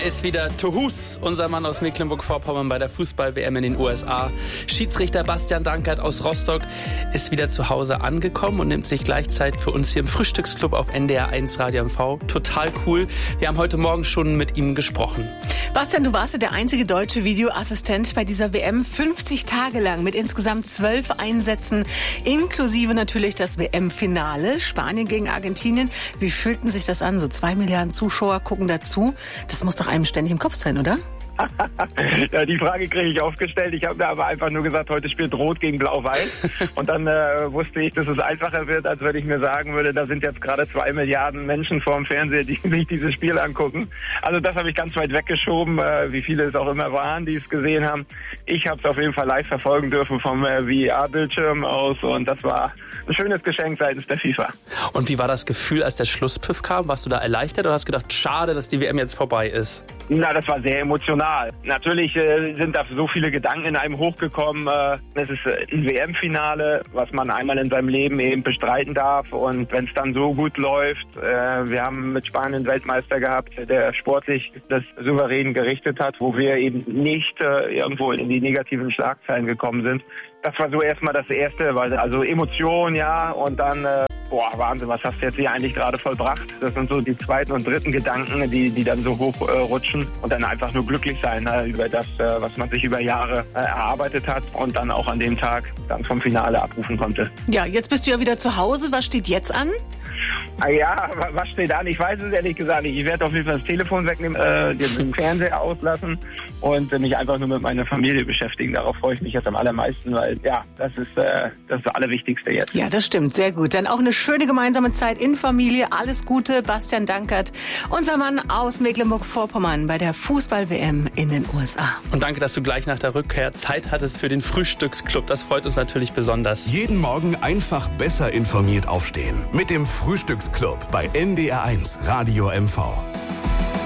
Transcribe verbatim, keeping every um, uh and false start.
Er ist wieder Tohus, unser Mann aus Mecklenburg-Vorpommern bei der Fußball-W M in den U S A. Schiedsrichter Bastian Dankert aus Rostock ist wieder zu Hause angekommen und nimmt sich gleich Zeit für uns hier im Frühstücksclub auf N D R eins Radio M V. Total cool. Wir haben heute Morgen schon mit ihm gesprochen. Bastian, du warst ja der einzige deutsche Videoassistent bei dieser W M. fünfzig Tage lang mit insgesamt zwölf Einsätzen, inklusive natürlich das W M-Finale. Spanien gegen Argentinien. Wie fühlten sich das an? So zwei Milliarden Zuschauer gucken dazu. Das muss doch einem ständig im Kopf sein, oder? Ja, die Frage kriege ich oft gestellt. Ich habe mir aber einfach nur gesagt, heute spielt Rot gegen Blau-Weiß. Und dann äh, wusste ich, dass es einfacher wird, als wenn ich mir sagen würde, da sind jetzt gerade zwei Milliarden Menschen vorm Fernseher, die sich dieses Spiel angucken. Also das habe ich ganz weit weggeschoben, äh, wie viele es auch immer waren, die es gesehen haben. Ich habe es auf jeden Fall live verfolgen dürfen vom äh, V R-Bildschirm aus und das war ein schönes Geschenk seitens der FIFA. Und wie war das Gefühl, als der Schlusspfiff kam? Warst du da erleichtert oder hast du gedacht, schade, dass die W M jetzt vorbei ist? Na, das war sehr emotional. Natürlich äh, sind da so viele Gedanken in einem hochgekommen. Äh, es ist äh, ein W M-Finale, was man einmal in seinem Leben eben bestreiten darf. Und wenn es dann so gut läuft, äh, wir haben mit Spanien einen Weltmeister gehabt, der sportlich das souverän gerichtet hat, wo wir eben nicht äh, irgendwo in die negativen Schlagzeilen gekommen sind. Das war so erstmal das Erste, weil also Emotion, ja, und dann, äh, boah, Wahnsinn, was hast du jetzt hier eigentlich gerade vollbracht? Das sind so die zweiten und dritten Gedanken, die die dann so hochrutschen äh, und dann einfach nur glücklich sein äh, über das, äh, was man sich über Jahre äh, erarbeitet hat und dann auch an dem Tag dann vom Finale abrufen konnte. Ja, jetzt bist du ja wieder zu Hause. Was steht jetzt an? Ah ja, was steht an? Ich weiß es ehrlich gesagt nicht. Ich werde auf jeden Fall das Telefon wegnehmen, äh, den Fernseher auslassen und äh, mich einfach nur mit meiner Familie beschäftigen. Darauf freue ich mich jetzt am allermeisten, weil ja, das ist äh, das, ist das Allerwichtigste jetzt. Ja, das stimmt. Sehr gut. Dann auch eine schöne gemeinsame Zeit in Familie. Alles Gute, Bastian Dankert, unser Mann aus Mecklenburg-Vorpommern bei der Fußball-W M in den U S A. Und danke, dass du gleich nach der Rückkehr Zeit hattest für den Frühstücksclub. Das freut uns natürlich besonders. Jeden Morgen einfach besser informiert aufstehen. Mit dem Frühstücksclub bei N D R eins Radio M V.